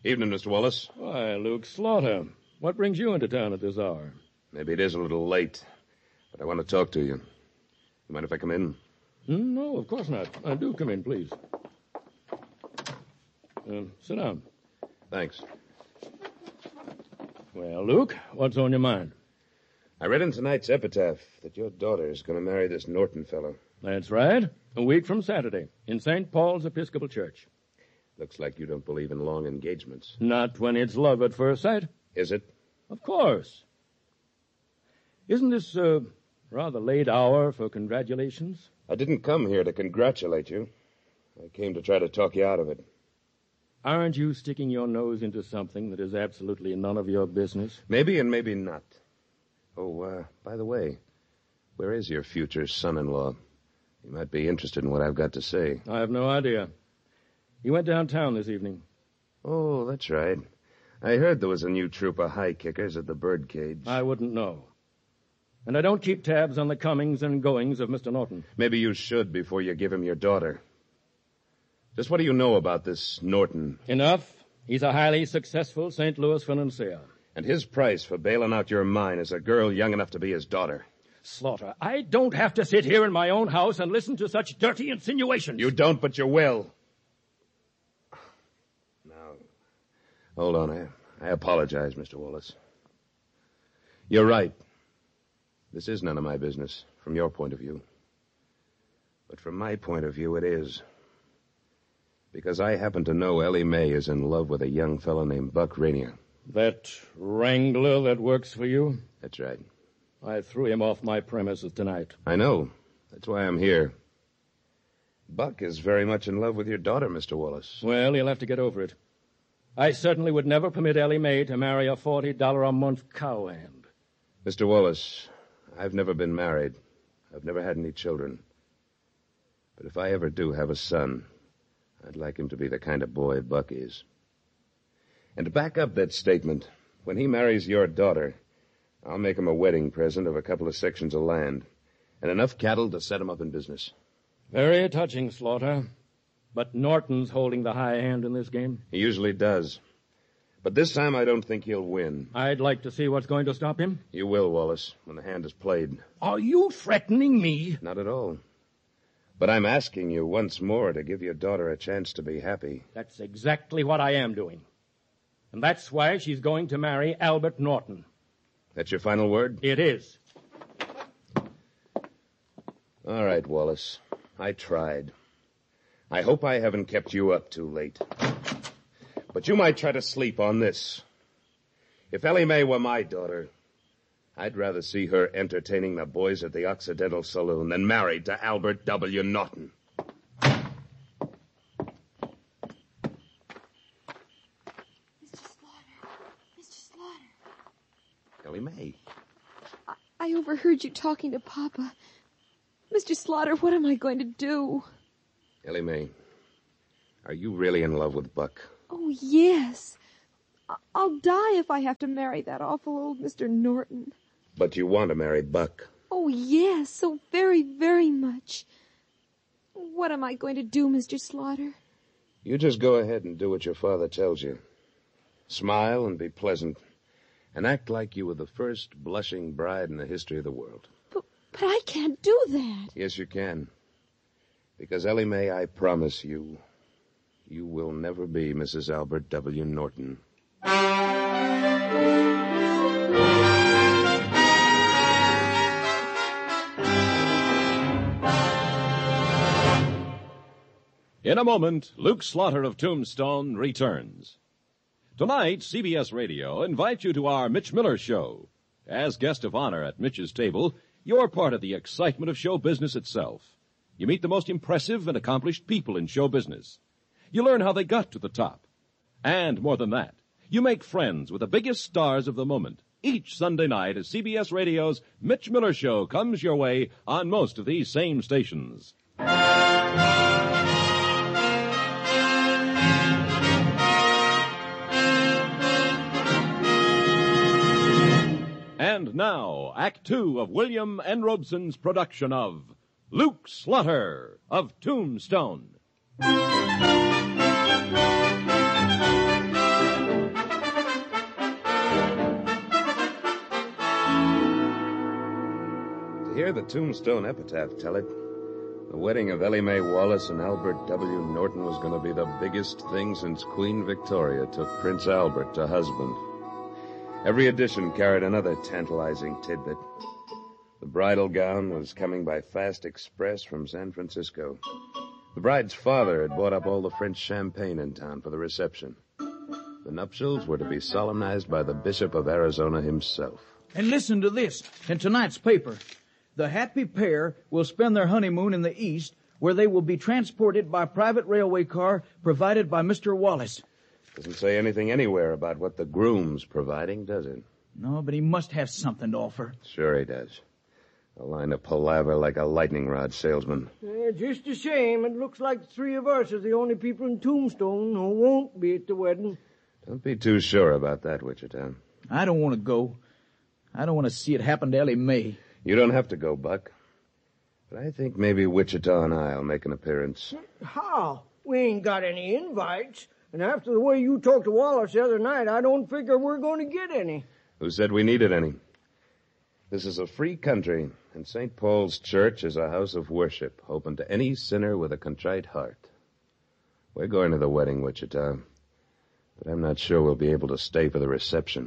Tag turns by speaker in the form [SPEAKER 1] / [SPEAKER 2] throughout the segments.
[SPEAKER 1] Evening, Mr. Wallace.
[SPEAKER 2] Why, Luke Slaughter. What brings you into town at this hour?
[SPEAKER 1] Maybe it is a little late, but I want to talk to you. You mind if I come in?
[SPEAKER 2] No, of course not. Do come in, please. Sit down.
[SPEAKER 1] Thanks.
[SPEAKER 2] Well, Luke, what's on your mind?
[SPEAKER 1] I read in tonight's epitaph that your daughter is going to marry this Norton fellow.
[SPEAKER 2] That's right. A week from Saturday, in St. Paul's Episcopal Church.
[SPEAKER 1] Looks like you don't believe in long engagements.
[SPEAKER 2] Not when it's love at first sight.
[SPEAKER 1] Is it?
[SPEAKER 2] Of course. Isn't this a rather late hour for congratulations?
[SPEAKER 1] I didn't come here to congratulate you. I came to try to talk you out of it.
[SPEAKER 2] Aren't you sticking your nose into something that is absolutely none of your business?
[SPEAKER 1] Maybe and maybe not. Oh, by the way, where is your future son-in-law? He might be interested in what I've got to say.
[SPEAKER 2] I have no idea. He went downtown this evening.
[SPEAKER 1] Oh, that's right. I heard there was a new troop of high kickers at the birdcage.
[SPEAKER 2] I wouldn't know. And I don't keep tabs on the comings and goings of Mr. Norton.
[SPEAKER 1] Maybe you should before you give him your daughter. Just what do you know about this Norton?
[SPEAKER 2] Enough. He's a highly successful St. Louis financier.
[SPEAKER 1] And his price for bailing out your mine is a girl young enough to be his daughter.
[SPEAKER 2] Slaughter, I don't have to sit here in my own house and listen to such dirty insinuations.
[SPEAKER 1] You don't, but you will. Now, hold on. I apologize, Mr. Wallace. You're right. This is none of my business, from your point of view. But from my point of view, it is. Because I happen to know Ellie Mae is in love with a young fellow named Buck Rainier.
[SPEAKER 2] That wrangler that works for you?
[SPEAKER 1] That's right.
[SPEAKER 2] I threw him off my premises tonight.
[SPEAKER 1] I know. That's why I'm here. Buck is very much in love with your daughter, Mr. Wallace.
[SPEAKER 2] Well, he'll have to get over it. I certainly would never permit Ellie Mae to marry a $40 a month cowhand.
[SPEAKER 1] Mr. Wallace, I've never been married. I've never had any children. But if I ever do have a son, I'd like him to be the kind of boy Buck is. And to back up that statement, when he marries your daughter, I'll make him a wedding present of a couple of sections of land and enough cattle to set him up in business.
[SPEAKER 2] Very touching, Slaughter. But Norton's holding the high hand in this game.
[SPEAKER 1] He usually does. But this time I don't think he'll win.
[SPEAKER 2] I'd like to see what's going to stop him.
[SPEAKER 1] You will, Wallace, when the hand is played.
[SPEAKER 2] Are you threatening me?
[SPEAKER 1] Not at all. But I'm asking you once more to give your daughter a chance to be happy.
[SPEAKER 2] That's exactly what I am doing. And that's why she's going to marry Albert Norton.
[SPEAKER 1] That's your final word?
[SPEAKER 2] It is.
[SPEAKER 1] All right, Wallace. I tried. I hope I haven't kept you up too late. But you might try to sleep on this. If Ellie Mae were my daughter, I'd rather see her entertaining the boys at the Occidental Saloon than married to Albert W. Norton.
[SPEAKER 3] Mr. Slaughter.
[SPEAKER 1] Ellie Mae.
[SPEAKER 3] I overheard you talking to Papa. Mr. Slaughter, what am I going to do?
[SPEAKER 1] Ellie Mae, are you really in love with Buck?
[SPEAKER 3] Oh, yes. I'll die if I have to marry that awful old Mr. Norton.
[SPEAKER 1] But you want to marry Buck?
[SPEAKER 3] Oh, yes, so very, very much. What am I going to do, Mr. Slaughter?
[SPEAKER 1] You just go ahead and do what your father tells you. Smile and be pleasant, and act like you were the first blushing bride in the history of the world.
[SPEAKER 3] But I can't do that.
[SPEAKER 1] Yes, you can. Because, Ellie Mae, I promise you, you will never be Mrs. Albert W. Norton.
[SPEAKER 4] In a moment, Luke Slaughter of Tombstone returns. Tonight, CBS Radio invites you to our Mitch Miller Show. As guest of honor at Mitch's table, you're part of the excitement of show business itself. You meet the most impressive and accomplished people in show business. You learn how they got to the top. And more than that, you make friends with the biggest stars of the moment. Each Sunday night as CBS Radio's Mitch Miller Show comes your way on most of these same stations. And now, Act Two of William N. Robeson's production of Luke Slaughter of Tombstone.
[SPEAKER 1] hear the Tombstone epitaph tell it, the wedding of Ellie Mae Wallace and Albert W. Norton was going to be the biggest thing since Queen Victoria took Prince Albert to husband. Every edition carried another tantalizing tidbit. The bridal gown was coming by fast express from San Francisco. The bride's father had bought up all the French champagne in town for the reception. The nuptials were to be solemnized by the Bishop of Arizona himself.
[SPEAKER 5] And listen to this in tonight's paper. The happy pair will spend their honeymoon in the East, where they will be transported by private railway car provided by Mr. Wallace.
[SPEAKER 1] Doesn't say anything anywhere about what the groom's providing, does it?
[SPEAKER 5] No, but he must have something to offer.
[SPEAKER 1] Sure he does. A line of palaver like a lightning rod salesman.
[SPEAKER 6] Just a shame. It looks like the three of us are the only people in Tombstone who won't be at the wedding.
[SPEAKER 1] Don't be too sure about that, Wichita.
[SPEAKER 5] I don't want to go. I don't want to see it happen to Ellie Mae.
[SPEAKER 1] You don't have to go, Buck. But I think maybe Wichita and I'll make an appearance.
[SPEAKER 6] How? We ain't got any invites. And after the way you talked to Wallace the other night, I don't figure we're going to get any.
[SPEAKER 1] Who said we needed any? This is a free country, and St. Paul's Church is a house of worship, open to any sinner with a contrite heart. We're going to the wedding, Wichita, but I'm not sure we'll be able to stay for the reception.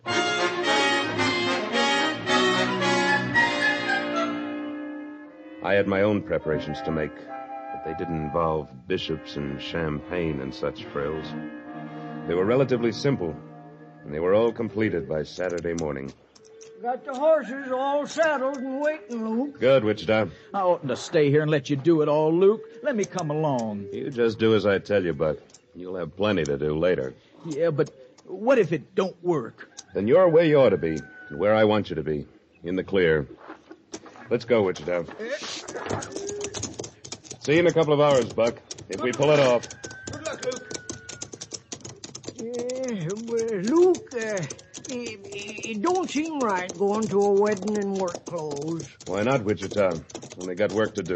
[SPEAKER 1] I had my own preparations to make, but they didn't involve bishops and champagne and such frills. They were relatively simple, and they were all completed by Saturday morning.
[SPEAKER 6] Got the horses all saddled and waiting, Luke.
[SPEAKER 1] Good, Wichita.
[SPEAKER 5] I oughtn't to stay here and let you do it all, Luke. Let me come along.
[SPEAKER 1] You just do as I tell you, Buck. You'll have plenty to do later.
[SPEAKER 5] Yeah, but what if it don't work?
[SPEAKER 1] Then you're where you ought to be, and where I want you to be, in the clear. Let's go, Wichita. See you in a couple of hours, Buck, if we pull it off.
[SPEAKER 5] Good luck, Luke.
[SPEAKER 6] Luke, it don't seem right going to a wedding in work clothes.
[SPEAKER 1] Why not, Wichita? Only got work to do.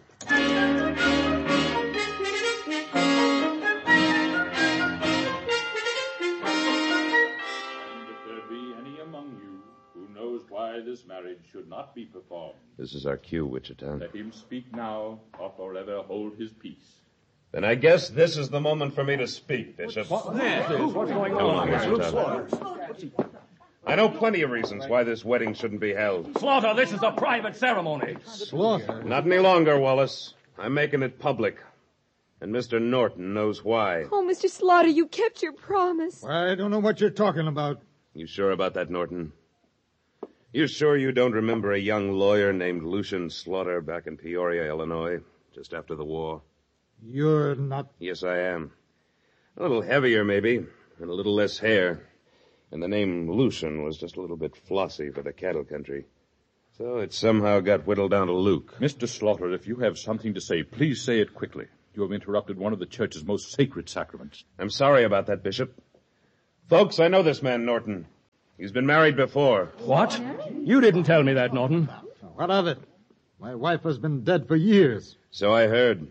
[SPEAKER 7] This marriage should not be performed.
[SPEAKER 1] This is our cue, Wichita.
[SPEAKER 7] Let him speak now, or forever hold his peace.
[SPEAKER 1] Then I guess this is the moment for me to speak, Bishop.
[SPEAKER 2] What's going
[SPEAKER 1] on, Wichita? I know plenty of reasons why this wedding shouldn't be held.
[SPEAKER 2] Slaughter, this is a private ceremony.
[SPEAKER 8] Slaughter?
[SPEAKER 1] Not any longer, Wallace. I'm making it public. And Mr. Norton knows why.
[SPEAKER 3] Oh, Mr. Slaughter, you kept your promise.
[SPEAKER 8] I don't know what you're talking about.
[SPEAKER 1] You sure about that, Norton? You sure you don't remember a young lawyer named Lucian Slaughter back in Peoria, Illinois, just after the war?
[SPEAKER 8] You're not...
[SPEAKER 1] Yes, I am. A little heavier, maybe, and a little less hair. And the name Lucian was just a little bit flossy for the cattle country. So it somehow got whittled down to Luke.
[SPEAKER 7] Mr. Slaughter, if you have something to say, please say it quickly. You have interrupted one of the church's most sacred sacraments.
[SPEAKER 1] I'm sorry about that, Bishop. Folks, I know this man, Norton. He's been married before.
[SPEAKER 2] What? You didn't tell me that, Norton.
[SPEAKER 8] What of it? My wife has been dead for years.
[SPEAKER 1] So I heard.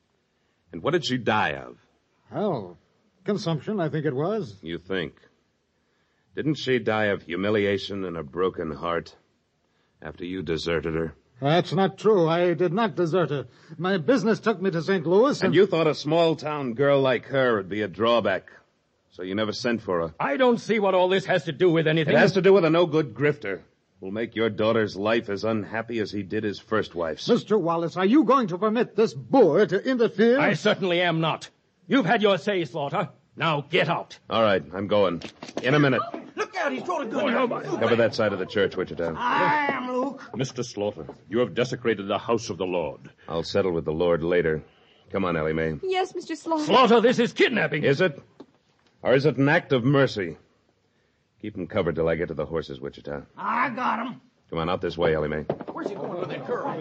[SPEAKER 1] And what did she die of?
[SPEAKER 8] Hell, consumption, I think it was.
[SPEAKER 1] You think? Didn't she die of humiliation and a broken heart after you deserted her?
[SPEAKER 8] That's not true. I did not desert her. My business took me to St. Louis
[SPEAKER 1] And you thought a small-town girl like her would be a drawback. So you never sent for her.
[SPEAKER 2] I don't see what all this has to do with anything.
[SPEAKER 1] It has to do with a no-good grifter who'll make your daughter's life as unhappy as he did his first wife's.
[SPEAKER 8] Mr. Wallace, are you going to permit this boor to interfere?
[SPEAKER 2] I certainly am not. You've had your say, Slaughter. Now get out.
[SPEAKER 1] All right, I'm going. In a minute.
[SPEAKER 5] Look out, he's throwing a gun.
[SPEAKER 1] Cover that side of the church, Wichita.
[SPEAKER 6] I am, Luke.
[SPEAKER 7] Mr. Slaughter, you have desecrated the house of the Lord.
[SPEAKER 1] I'll settle with the Lord later. Come on, Ellie Mae.
[SPEAKER 3] Yes, Mr. Slaughter.
[SPEAKER 2] Slaughter, this is kidnapping.
[SPEAKER 1] Is it? Or is it an act of mercy? Keep them covered till I get to the horses, Wichita.
[SPEAKER 6] I got him.
[SPEAKER 1] Come on, out this way, Ellie Mae.
[SPEAKER 5] Where's he going with that girl?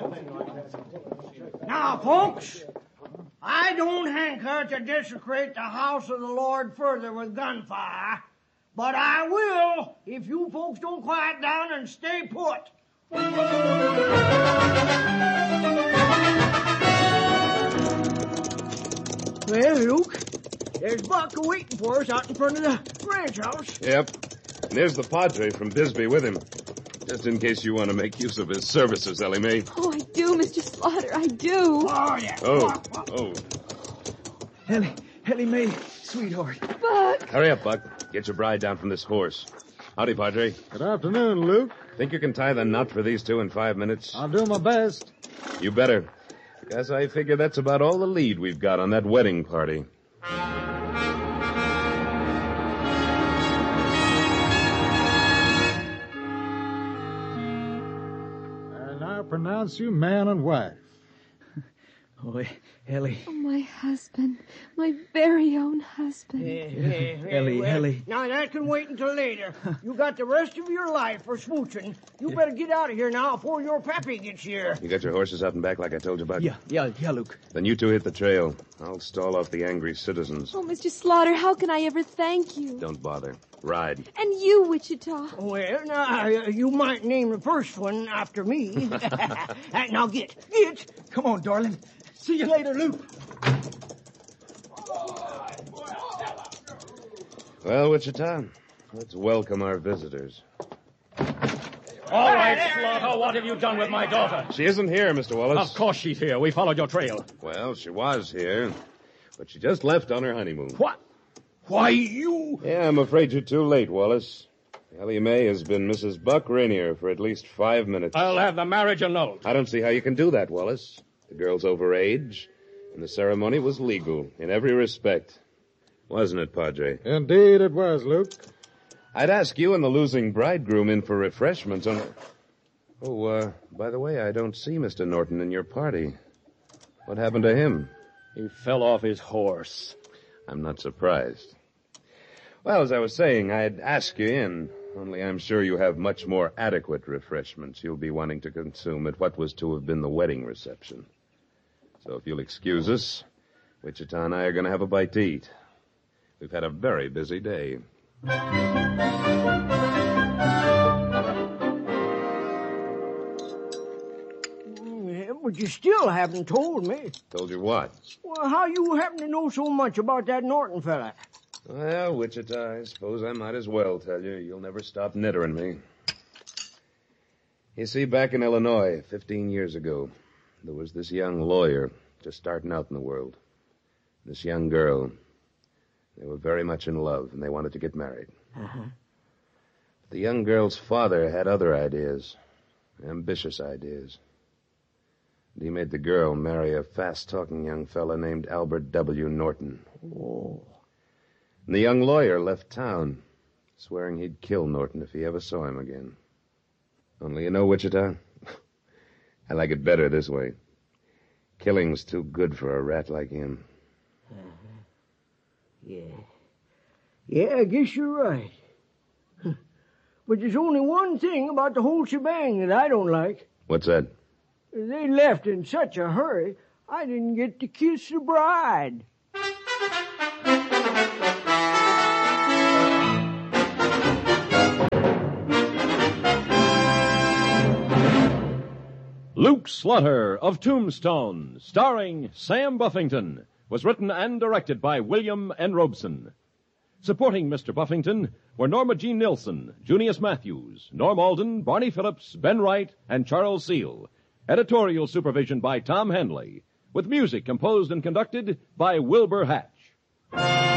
[SPEAKER 6] Now, folks, I don't hanker to desecrate the house of the Lord further with gunfire, but I will if you folks don't quiet down and stay put. Well, Luke, there's Buck waiting for us out in front of the ranch house.
[SPEAKER 1] Yep. And there's the Padre from Bisbee with him. Just in case you want to make use of his services, Ellie Mae.
[SPEAKER 3] Oh, I do, Mr. Slaughter, I do.
[SPEAKER 6] Oh, yeah.
[SPEAKER 1] Oh.
[SPEAKER 5] Ellie Mae, sweetheart.
[SPEAKER 3] Buck!
[SPEAKER 1] Hurry up, Buck. Get your bride down from this horse. Howdy, Padre.
[SPEAKER 8] Good afternoon, Luke.
[SPEAKER 1] Think you can tie the knot for these two in 5 minutes?
[SPEAKER 8] I'll do my best.
[SPEAKER 1] You better. Guess I figure that's about all the lead we've got on that wedding party.
[SPEAKER 8] And I pronounce you man and wife.
[SPEAKER 5] Oh, Ellie.
[SPEAKER 3] Oh, my husband. My very own husband.
[SPEAKER 5] Ellie.
[SPEAKER 6] Now, that can wait until later. You got the rest of your life for smooching. You better get out of here now before your pappy gets here.
[SPEAKER 1] You got your horses out and back like I told you about?
[SPEAKER 5] Yeah, Luke.
[SPEAKER 1] Then you two hit the trail. I'll stall off the angry citizens.
[SPEAKER 3] Oh, Mr. Slaughter, how can I ever thank you?
[SPEAKER 1] Don't bother. Ride.
[SPEAKER 3] And you, Wichita.
[SPEAKER 6] Well, now, you might name the first one after me. Now, get.
[SPEAKER 5] Come on, darling. See you later, Luke.
[SPEAKER 1] Well, Wichita, let's welcome our visitors.
[SPEAKER 2] All right, Slaughter, what have you done with my daughter?
[SPEAKER 1] She isn't here, Mr. Wallace.
[SPEAKER 2] Of course she's here. We followed your trail.
[SPEAKER 1] Well, she was here, but she just left on her honeymoon.
[SPEAKER 2] What? Why, you...
[SPEAKER 1] Yeah, I'm afraid you're too late, Wallace. Ellie Mae has been Mrs. Buck Rainier for at least 5 minutes.
[SPEAKER 2] I'll have the marriage annulled.
[SPEAKER 1] I don't see how you can do that, Wallace. The girl's over age, and the ceremony was legal in every respect. Wasn't it, Padre?
[SPEAKER 8] Indeed it was, Luke.
[SPEAKER 1] I'd ask you and the losing bridegroom in for refreshments on... Oh, by the way, I don't see Mr. Norton in your party. What happened to him?
[SPEAKER 2] He fell off his horse.
[SPEAKER 1] I'm not surprised. Well, as I was saying, I'd ask you in, only I'm sure you have much more adequate refreshments you'll be wanting to consume at what was to have been the wedding reception. So if you'll excuse us, Wichita and I are going to have a bite to eat. We've had a very busy day.
[SPEAKER 6] But you still haven't told me.
[SPEAKER 1] Told you what?
[SPEAKER 6] Well, how you happen to know so much about that Norton fella?
[SPEAKER 1] Well, Wichita, I suppose I might as well tell you. You'll never stop knittering me. You see, back in Illinois, 15 years ago, there was this young lawyer just starting out in the world. This young girl. They were very much in love, and they wanted to get married.
[SPEAKER 6] Uh-huh.
[SPEAKER 1] But the young girl's father had other ideas, ambitious ideas. And he made the girl marry a fast-talking young fella named Albert W. Norton.
[SPEAKER 6] Oh.
[SPEAKER 1] And the young lawyer left town, swearing he'd kill Norton if he ever saw him again. Only you know, Wichita, I like it better this way. Killing's too good for a rat like him.
[SPEAKER 6] Uh-huh. Yeah, I guess you're right. But there's only one thing about the whole shebang that I don't like.
[SPEAKER 1] What's that?
[SPEAKER 6] They left in such a hurry, I didn't get to kiss the bride.
[SPEAKER 4] Luke Slaughter of Tombstone, starring Sam Buffington, was written and directed by William N. Robeson. Supporting Mr. Buffington were Norma Jean Nilsson, Junius Matthews, Norm Alden, Barney Phillips, Ben Wright, and Charles Seal. Editorial supervision by Tom Henley, with music composed and conducted by Wilbur Hatch.